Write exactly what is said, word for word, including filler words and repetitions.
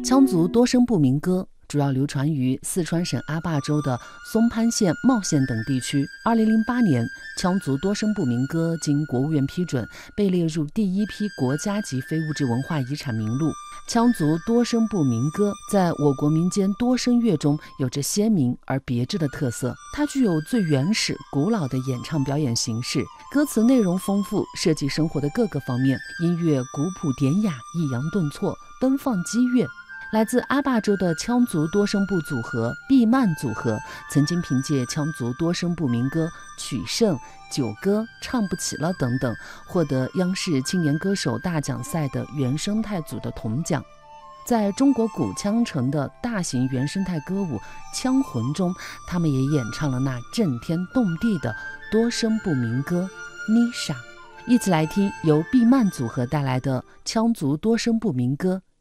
羌族多声部民歌主要流传于四川省阿坝州的松潘县、茂县等地区。二零零八年，羌族多声部民歌经国务院批准，被列入第一批国家级非物质文化遗产名录。羌族多声部民歌在我国民间多声乐中有着鲜明而别致的特色，它具有最原始、古老的演唱表演形式，歌词内容丰富，涉及生活的各个方面，音乐古朴典雅，抑扬顿挫，奔放激越。来自阿坝州的羌族多声部组合毕曼组合，曾经凭借羌族多声部民歌《取胜》《九歌》《唱不起了》等等，获得央视青年歌手大奖赛的原生态组的铜奖。在中国古羌城的大型原生态歌舞《羌魂》中，他们也演唱了那震天动地的多声部民歌《妮莎》。一起来听由毕曼组合带来的羌族多声部民歌